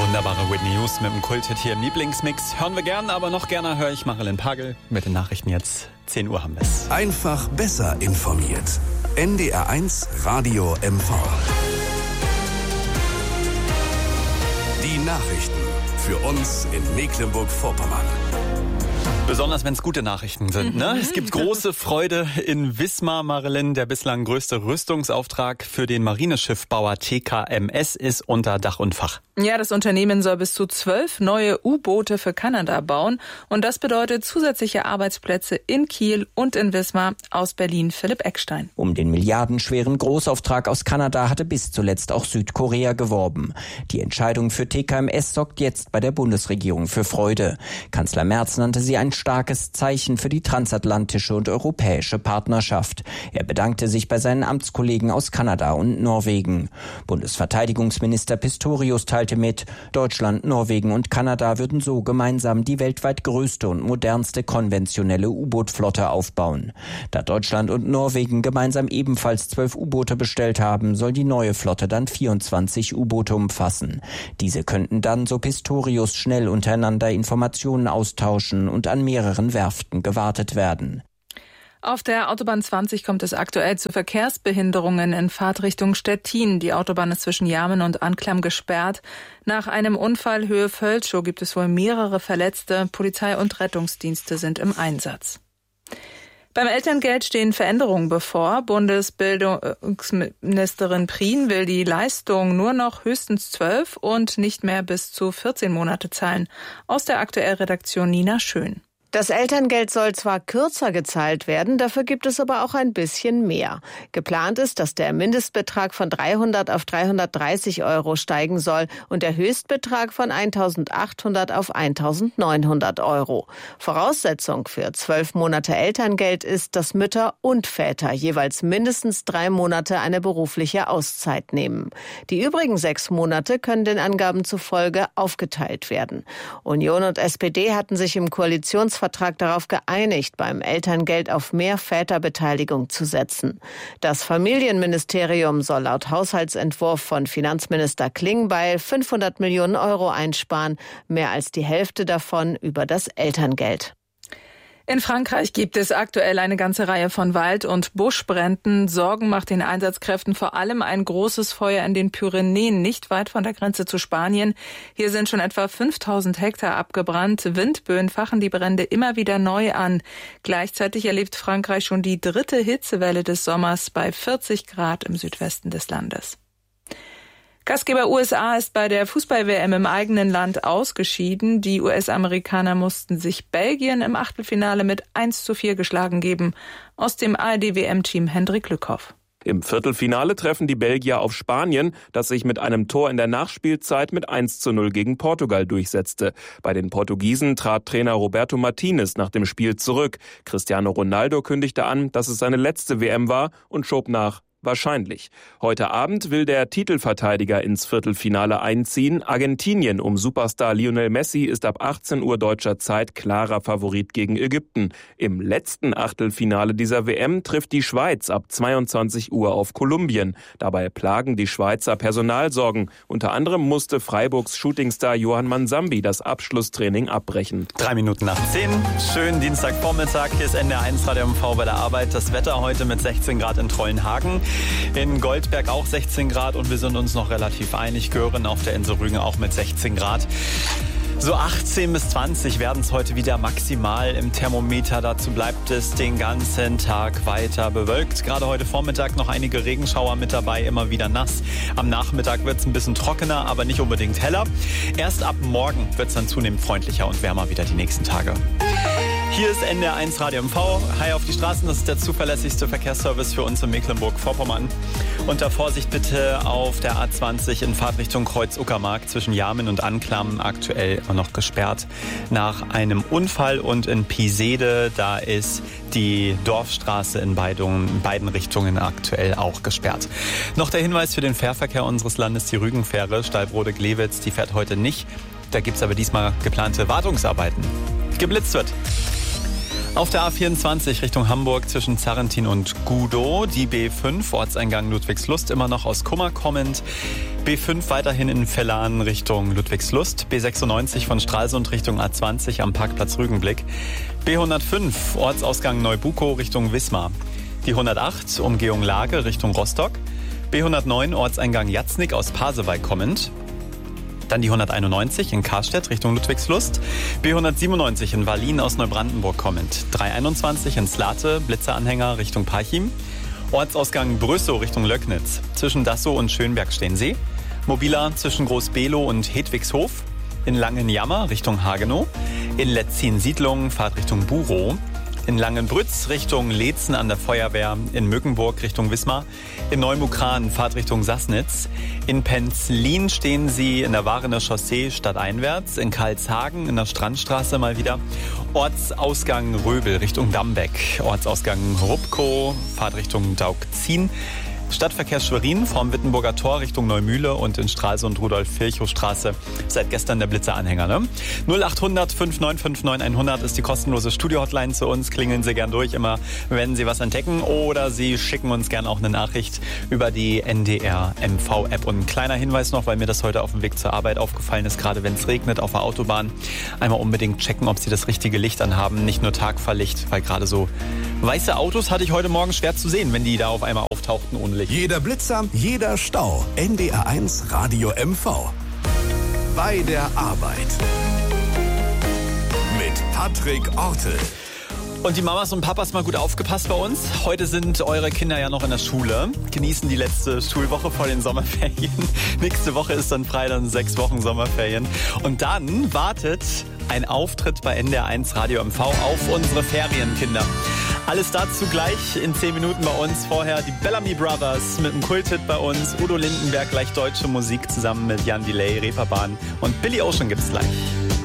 Wunderbare Whitney Houston mit dem Kulthit hier im Lieblingsmix. Hören wir gern, aber noch gerne höre ich Marilyn Pagel mit den Nachrichten jetzt. 10 Uhr haben wir es. Einfach besser informiert. NDR1 Radio MV. Die Nachrichten für uns in Mecklenburg-Vorpommern. Besonders wenn es gute Nachrichten sind, ne? Es gibt große Freude in Wismar, Marilyn. Der bislang größte Rüstungsauftrag für den Marineschiffbauer TKMS ist unter Dach und Fach. Ja, das Unternehmen soll bis zu 12 neue U-Boote für Kanada bauen. Und das bedeutet zusätzliche Arbeitsplätze in Kiel und in Wismar. Aus Berlin Philipp Eckstein. Um den milliardenschweren Großauftrag aus Kanada hatte bis zuletzt auch Südkorea geworben. Die Entscheidung für TKMS sorgt jetzt bei der Bundesregierung für Freude. Kanzler Merz nannte sie ein starkes Zeichen für die transatlantische und europäische Partnerschaft. Er bedankte sich bei seinen Amtskollegen aus Kanada und Norwegen. Bundesverteidigungsminister Pistorius teilte mit, Deutschland, Norwegen und Kanada würden so gemeinsam die weltweit größte und modernste konventionelle U-Boot-Flotte aufbauen. Da Deutschland und Norwegen gemeinsam ebenfalls 12 U-Boote bestellt haben, soll die neue Flotte dann 24 U-Boote umfassen. Diese könnten dann, so Pistorius, schnell untereinander Informationen austauschen und an mehreren Werften gewartet werden. Auf der Autobahn 20 kommt es aktuell zu Verkehrsbehinderungen in Fahrtrichtung Stettin. Die Autobahn ist zwischen Jarmen und Anklam gesperrt. Nach einem Unfall Höhe Völschow gibt es wohl mehrere Verletzte. Polizei und Rettungsdienste sind im Einsatz. Beim Elterngeld stehen Veränderungen bevor. Bundesbildungsministerin Prien will die Leistung nur noch höchstens 12 und nicht mehr bis zu 14 Monate zahlen. Aus der Aktuell-Redaktion Nina Schön. Das Elterngeld soll zwar kürzer gezahlt werden, dafür gibt es aber auch ein bisschen mehr. Geplant ist, dass der Mindestbetrag von 300 auf 330 € steigen soll und der Höchstbetrag von 1.800 auf 1.900 €. Voraussetzung für 12 Monate Elterngeld ist, dass Mütter und Väter jeweils mindestens 3 Monate eine berufliche Auszeit nehmen. Die übrigen 6 Monate können den Angaben zufolge aufgeteilt werden. Union und SPD hatten sich im Koalitionsvertrag darauf geeinigt, beim Elterngeld auf mehr Väterbeteiligung zu setzen. Das Familienministerium soll laut Haushaltsentwurf von Finanzminister Klingbeil 500 Millionen € einsparen, mehr als die Hälfte davon über das Elterngeld. In Frankreich gibt es aktuell eine ganze Reihe von Wald- und Buschbränden. Sorgen macht den Einsatzkräften vor allem ein großes Feuer in den Pyrenäen, nicht weit von der Grenze zu Spanien. Hier sind schon etwa 5000 Hektar abgebrannt. Windböen fachen die Brände immer wieder neu an. Gleichzeitig erlebt Frankreich schon die 3. Hitzewelle des Sommers bei 40 Grad im Südwesten des Landes. Gastgeber USA ist bei der Fußball-WM im eigenen Land ausgeschieden. Die US-Amerikaner mussten sich Belgien im Achtelfinale mit 1:4 geschlagen geben. Aus dem ARD-WM-Team Hendrik Lückhoff. Im Viertelfinale treffen die Belgier auf Spanien, das sich mit einem Tor in der Nachspielzeit mit 1:0 gegen Portugal durchsetzte. Bei den Portugiesen trat Trainer Roberto Martinez nach dem Spiel zurück. Cristiano Ronaldo kündigte an, dass es seine letzte WM war und schob nach: wahrscheinlich. Heute Abend will der Titelverteidiger ins Viertelfinale einziehen. Argentinien um Superstar Lionel Messi ist ab 18 Uhr deutscher Zeit klarer Favorit gegen Ägypten. Im letzten Achtelfinale dieser WM trifft die Schweiz ab 22 Uhr auf Kolumbien. Dabei plagen die Schweizer Personalsorgen. Unter anderem musste Freiburgs Shootingstar Johann Mansambi das Abschlusstraining abbrechen. 3 Minuten nach 10. Schönen Dienstagvormittag. Hier ist NDR1 Radio MV bei der Arbeit. Das Wetter heute mit 16 Grad in Trollenhagen. In Goldberg auch 16 Grad und wir sind uns noch relativ einig. Göhren auf der Insel Rügen auch mit 16 Grad. So 18 bis 20 werden es heute wieder maximal im Thermometer. Dazu bleibt es den ganzen Tag weiter bewölkt. Gerade heute Vormittag noch einige Regenschauer mit dabei, immer wieder nass. Am Nachmittag wird es ein bisschen trockener, aber nicht unbedingt heller. Erst ab morgen wird es dann zunehmend freundlicher und wärmer wieder die nächsten Tage. Hier ist NDR1 Radio MV. Hi auf die Straßen, das ist der zuverlässigste Verkehrsservice für uns in Mecklenburg-Vorpommern. Unter Vorsicht bitte auf der A20 in Fahrtrichtung Kreuz-Uckermark zwischen Jarmen und Anklam, aktuell immer noch gesperrt nach einem Unfall. Und in Pisede, da ist die Dorfstraße in beiden Richtungen aktuell auch gesperrt. Noch der Hinweis für den Fährverkehr unseres Landes: die Rügenfähre Stallbrode-Glewitz, die fährt heute nicht. Da gibt es aber diesmal geplante Wartungsarbeiten. Geblitzt wird. Auf der A24 Richtung Hamburg zwischen Zarrentin und Gudow. Die B5 Ortseingang Ludwigslust immer noch aus Kummer kommend. B5 weiterhin in Vellan Richtung Ludwigslust. B96 von Stralsund Richtung A20 am Parkplatz Rügenblick. B105 Ortsausgang Neubukow Richtung Wismar. Die 108 Umgehung Lage Richtung Rostock. B109 Ortseingang Jatznik aus Pasewalk kommend. Dann die 191 in Karstedt Richtung Ludwigslust. B197 in Wallin aus Neubrandenburg kommend. 321 in Slate Blitzeranhänger Richtung Parchim. Ortsausgang Brüssow Richtung Löcknitz. Zwischen Dassow und Schönberg stehen Sie. Mobiler zwischen Groß-Below und Hedwigshof. In Langenjammer Richtung Hagenow. In Letzin-Siedlung Fahrt Richtung Burow. In Langenbrütz Richtung Leetzen an der Feuerwehr, in Möckenburg Richtung Wismar, in Neumukran Fahrt Richtung Sassnitz, in Penzlin stehen Sie in der Warener Chaussee stadteinwärts, in Karlshagen in der Strandstraße mal wieder, Ortsausgang Röbel Richtung Dambeck, Ortsausgang Rupkow, Fahrt Richtung Daugzin, Stadtverkehr Schwerin vom Wittenburger Tor Richtung Neumühle und in Stralsund Rudolf-Virchow-Straße seit gestern der Blitzeranhänger. Ne? 0800 5959 100 ist die kostenlose Studio-Hotline zu uns. Klingeln Sie gern durch, immer wenn Sie was entdecken, oder Sie schicken uns gern auch eine Nachricht über die NDR-MV-App. Und ein kleiner Hinweis noch, weil mir das heute auf dem Weg zur Arbeit aufgefallen ist, gerade wenn es regnet auf der Autobahn, einmal unbedingt checken, ob Sie das richtige Licht anhaben, nicht nur Tagfahrlicht, weil gerade so weiße Autos hatte ich heute Morgen schwer zu sehen, wenn die da auf einmal auftauchten ohne Licht. Jeder Blitzer, jeder Stau. NDR1 Radio MV. Bei der Arbeit. Mit Patrick Ortel. Und die Mamas und Papas mal gut aufgepasst bei uns. Heute sind eure Kinder ja noch in der Schule. Genießen die letzte Schulwoche vor den Sommerferien. Nächste Woche ist dann frei, dann 6 Wochen Sommerferien. Und dann wartet ein Auftritt bei NDR1 Radio MV auf unsere Ferienkinder. Alles dazu gleich in 10 Minuten bei uns. Vorher die Bellamy Brothers mit einem Kulthit bei uns. Udo Lindenberg, gleich deutsche Musik zusammen mit Jan Delay, Reeperbahn und Billy Ocean gibt's gleich.